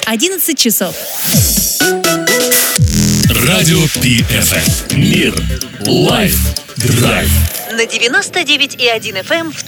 11 часов. Радио PFM. Мир. Лайф. Драйв. На 99,1 FM